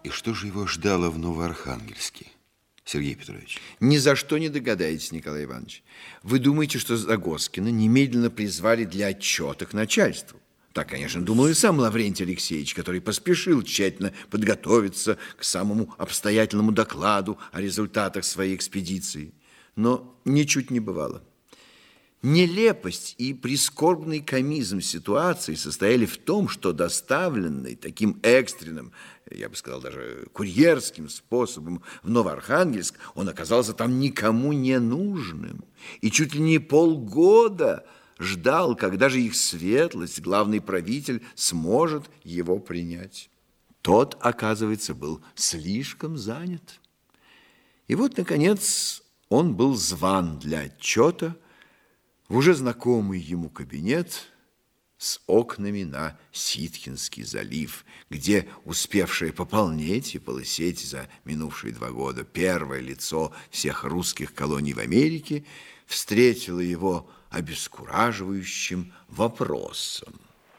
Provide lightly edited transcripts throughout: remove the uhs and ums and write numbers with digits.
И что же его ждало в Новоархангельске, Сергей Петрович? Ни за что не догадаетесь, Николай Иванович. Вы думаете, что Загоскина немедленно призвали для отчета к начальству? Так, конечно, думал и сам Лаврентий Алексеевич, который поспешил тщательно подготовиться к самому обстоятельному докладу о результатах своей экспедиции. Но ничуть не бывало. Нелепость и прискорбный комизм ситуации состояли в том, что доставленный таким экстренным, я бы сказал, даже курьерским способом в Новоархангельск, он оказался там никому не нужным. И чуть ли не полгода ждал, когда же их светлость, главный правитель, сможет его принять. Тот, оказывается, был слишком занят. И вот, наконец, он был зван для отчета в уже знакомый ему кабинет с окнами на Ситхинский залив, где успевшее пополнеть и полысеть за минувшие 2 года первое лицо всех русских колоний в Америке встретило его обескураживающим вопросом.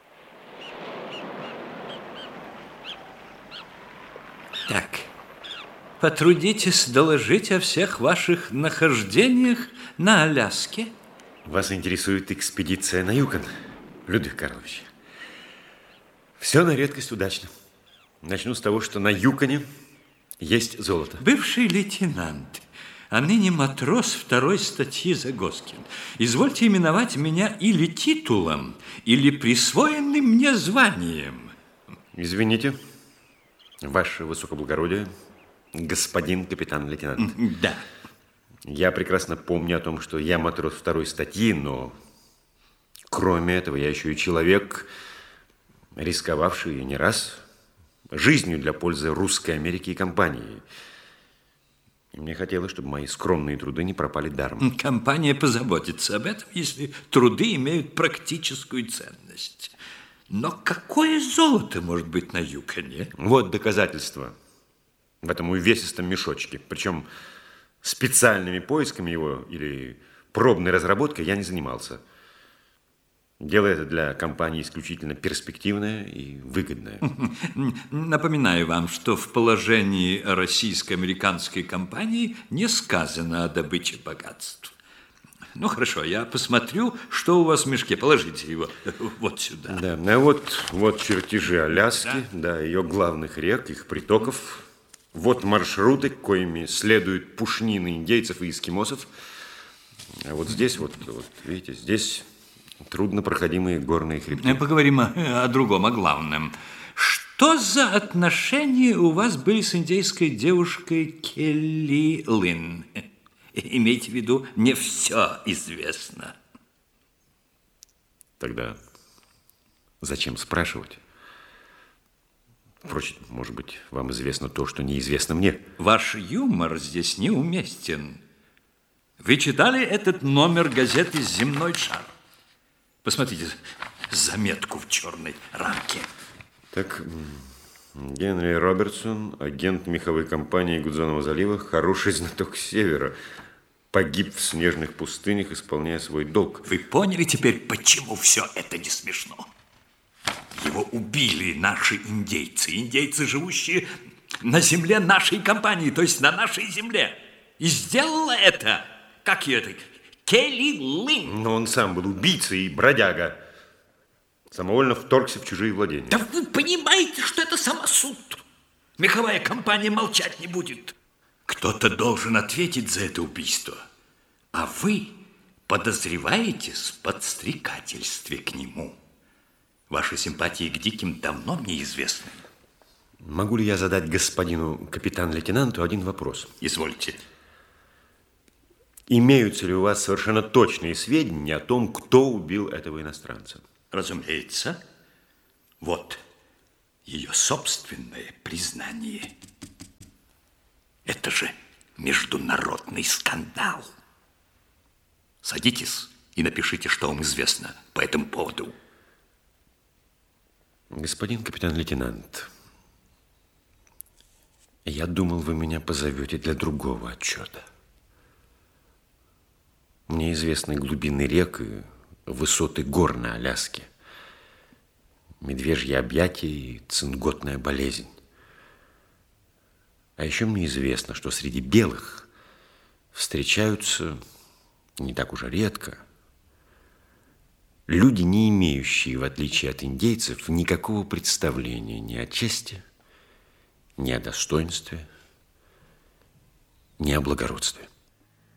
Так, потрудитесь доложить о всех ваших нахождениях на Аляске. Вас интересует экспедиция на Юкон, Людвиг Карлович. Все на редкость удачно. Начну с того, что на Юконе есть золото. Бывший лейтенант, а ныне матрос 2-й статьи Загоскин. Извольте именовать меня или титулом, или присвоенным мне званием. Извините, ваше высокоблагородие, господин капитан-лейтенант. Да. Я прекрасно помню о том, что я матрос 2-й статьи, но кроме этого я еще и человек, рисковавший не раз жизнью для пользы русской Америки и компании. И мне хотелось, чтобы мои скромные труды не пропали даром. Компания позаботится об этом, если труды имеют практическую ценность. Но какое золото может быть на Юконе? Вот доказательство в этом увесистом мешочке. Причем специальными поисками его или пробной разработкой я не занимался. Дело это для компании исключительно перспективное и выгодное. Напоминаю вам, что в положении российско-американской компании не сказано о добыче богатств. Ну, хорошо, я посмотрю, что у вас в мешке. Положите его вот сюда. Да, а вот чертежи Аляски, да, ее главных рек, их притоков. Вот маршруты, коими следуют пушнины индейцев и эскимосов. А вот здесь, вот видите, здесь труднопроходимые горные хребты. Поговорим о другом, о главном. Что за отношения у вас были с индейской девушкой Келли Лин? Имейте в виду, не все известно. Тогда зачем спрашивать? Впрочем, может быть, вам известно то, что неизвестно мне. Ваш юмор здесь неуместен. Вы читали этот номер газеты «Земной шар»? Посмотрите, заметку в черной рамке. Так, Генри Робертсон, агент меховой компании Гудзонова залива, хороший знаток севера, погиб в снежных пустынях, исполняя свой долг. Вы поняли теперь, почему все это не смешно? Его убили наши индейцы. Индейцы, живущие на земле нашей компании, то есть на нашей земле. И сделала это, как ее это, Келли Лин. Но он сам был убийцей и бродяга. Самовольно вторгся в чужие владения. Да вы понимаете, что это самосуд. Меховая компания молчать не будет. Кто-то должен ответить за это убийство. А вы подозреваетесь в подстрекательстве к нему. Ваши симпатии к диким давно мне известны. Могу ли я задать господину капитан-лейтенанту один вопрос? Извольте. Имеются ли у вас совершенно точные сведения о том, кто убил этого иностранца? Разумеется. Вот ее собственное признание. Это же международный скандал. Садитесь и напишите, что вам известно по этому поводу. Господин капитан-лейтенант, я думал, вы меня позовете для другого отчета. Мне известны глубины рек и высоты гор на Аляске, медвежье объятие и цинготная болезнь. А еще мне известно, что среди белых встречаются не так уж редко люди, не имеющие, в отличие от индейцев, никакого представления ни о чести, ни о достоинстве, ни о благородстве.